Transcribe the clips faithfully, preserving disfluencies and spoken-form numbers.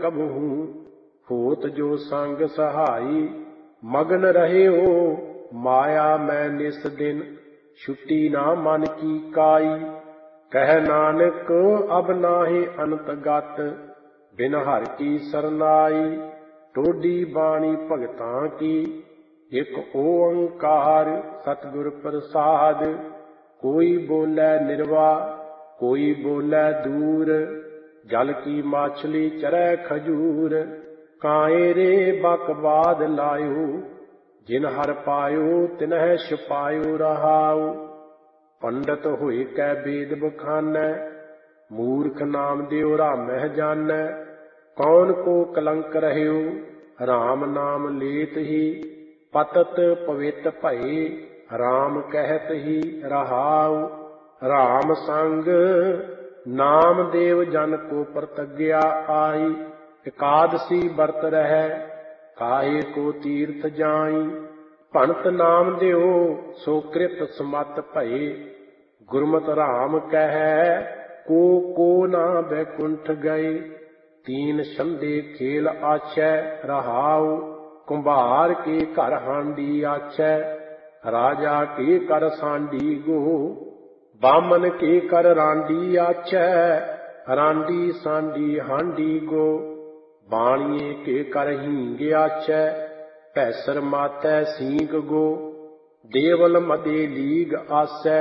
कबहू, होत जो संग सहाई। मगन रहे हो माया मैं निस दिन, छुट्टी ना मन की काई। कह नानक अब नाहि अनत गत, बिन हर की सरनाई। टोडी बाणी भगतां की, एक ओंकार सतगुर प्रसाद। कोई बोले निर्वा, कोई बोले दूर, जल की माछली चरै खजूर। काए रे बकवाद लायो, जिन हर पायो तिनह छिपायो रहाओ। पंडित होए कै वेद बखानै, मूर्ख नाम देव रामह जानै। कौन को कलंक रहयो, राम नाम लेत ही। पतत पवित भये, राम कहत ही रहाओ। राम संग नाम देव जन को प्रतज्ञा आई। एकादशी बरत रहै, काहे को तीर्थ जाई। भणत नाम देव सो कृत समत भये, गुरमत राम कहै को को ना बैकुंठ गए। तीन संधे खेल आछै रहाओ, कुम्हार के घर हांडी आछै। राजा के कर सांडी गो, बामन के कर रांडी आछै। रांडी सांडी हांडी गो, बाणिए के कर हींग आछै। पैसर मातै सींग गो, देवल मदे लीग आसै।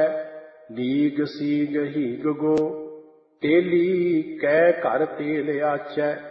लीग सीग हीग गो, तेली कै घर तेल आछै।